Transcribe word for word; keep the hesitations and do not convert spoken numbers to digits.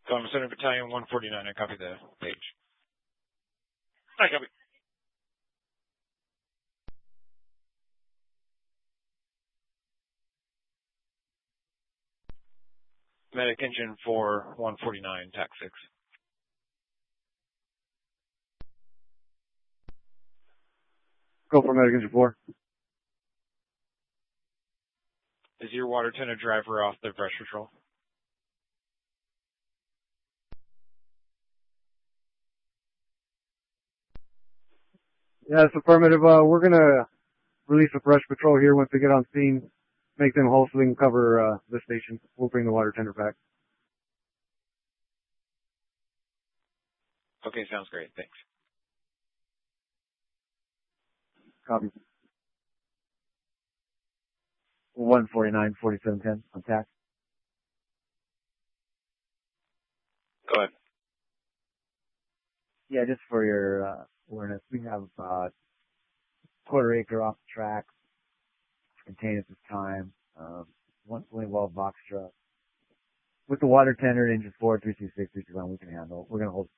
Columbus Center Battalion one forty-nine. I copy the page. I copy. Medic Engine four, one forty-nine, T A C six. Go for Medic Engine four. Is your water tender driver off the brush patrol? Yeah, it's affirmative. Uh, we're gonna release a brush patrol here once we get on scene. Make them whole so we can cover uh, the station. We'll bring the water tender back. Okay, sounds great. Thanks. Copy. one forty-nine, forty-seven ten on T A C. Go ahead. Yeah, just for your uh, awareness, we have uh, quarter acre off the track contained at this time. Um, one fully well box truck with the water tender, engine four, three two six, three two one, we can handle. We're gonna hold